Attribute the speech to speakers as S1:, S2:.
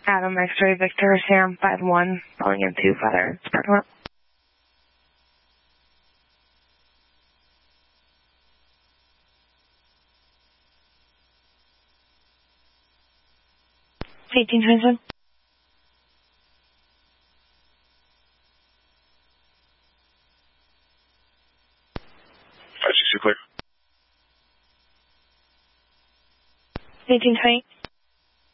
S1: Adam X-ray Victor Sam 5-1 calling into Father Sparkle. 1827.
S2: 562 clear.
S1: 1820.